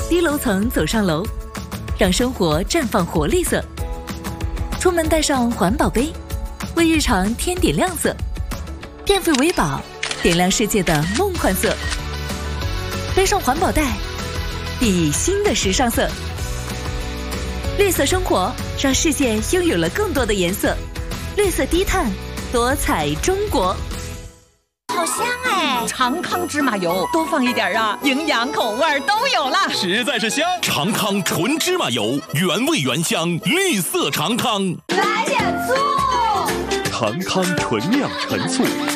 低楼层走上楼，让生活绽放活力色。出门带上环保杯，为日常添点亮色。变废为宝，点亮世界的梦幻色。背上环保袋，熠熠新的时尚色。绿色生活，让世界拥有了更多的颜色。绿色低碳，多彩中国。 好香哎！ 长康芝麻油多放一点啊，营养口味都有了， 实在是香。长康纯芝麻油，原味原香，绿色长康。 来点醋。 长康纯酿陈醋